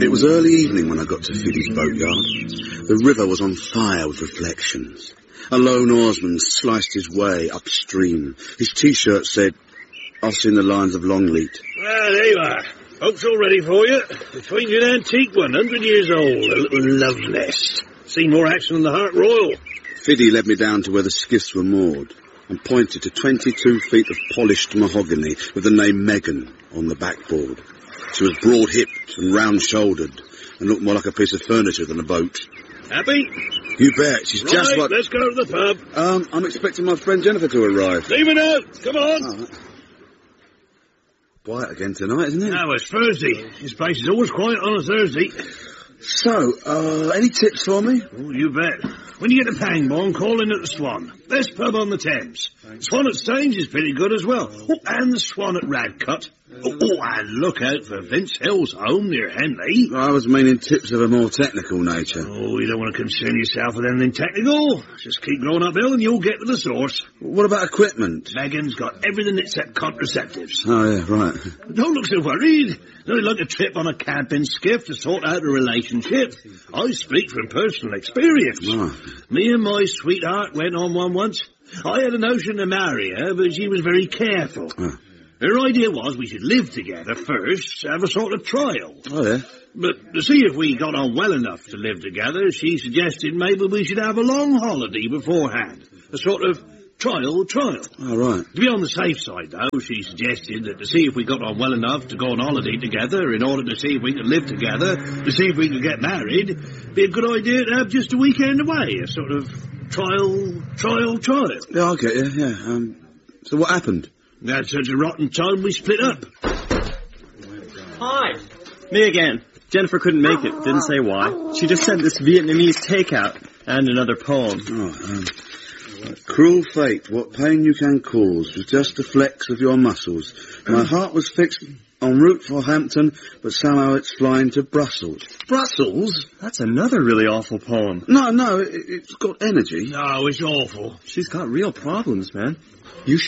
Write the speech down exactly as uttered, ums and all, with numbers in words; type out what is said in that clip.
It was early evening when I got to Fiddy's boatyard. The river was on fire with reflections. A lone oarsman sliced his way upstream. His T-shirt said, "I've seen the lines of Longleat." Well, there you are. Boat's all ready for you. We find you an antique one, hundred years old, a little love nest. Seen more action than the Heart Royal. Fiddy led me down to where the skiffs were moored and pointed to twenty-two feet of polished mahogany with the name Megan on the backboard. She was broad-hipped and round-shouldered and looked more like a piece of furniture than a boat. Happy? You bet. She's right, just like... let's go to the pub. Um, I'm expecting my friend Jennifer to arrive. Leave it out. Come on. Oh, quiet again tonight, isn't it? No, it's Thursday. This place is always quiet on a Thursday. So, uh, any tips for me? Oh, you bet. When you get to Pangbourne, call in at the Swan. Best pub on the Thames. Swan at Staines is pretty good as well. Oh, and the Swan at Radcut. Oh, oh, and look out for Vince Hill's home near Henley. I was meaning tips of a more technical nature. Oh, you don't want to concern yourself with anything technical. Just keep going uphill and you'll get to the source. What about equipment? Megan's got everything except contraceptives. Oh, yeah, right. Don't look so worried. Nothing like a trip on a camping skiff to sort out a relationship. I speak from personal experience. Oh. Me and my sweetheart went on one once. I had a notion to marry her, but she was very careful. Oh. Her idea was we should live together first, have a sort of trial. Oh, yeah? But to see if we got on well enough to live together, she suggested maybe we should have a long holiday beforehand. A sort of trial trial. Oh, right. To be on the safe side, though, she suggested that to see if we got on well enough to go on holiday together in order to see if we could live together, to see if we could get married, be a good idea to have just a weekend away, a sort of trial, trial, trial. Yeah, I get you, yeah. Um, so what happened? That's such a rotten time we split up. Hi. Me again. Jennifer couldn't make it. Didn't say why. She just sent this Vietnamese takeout and another poem. Oh, um, cruel fate, what pain you can cause with just a flex of your muscles. My heart was fixed en route for Hampton, but somehow it's flying to Brussels. Brussels? That's another really awful poem. No, no, it, it's got energy. No, it's awful. She's got real problems, man.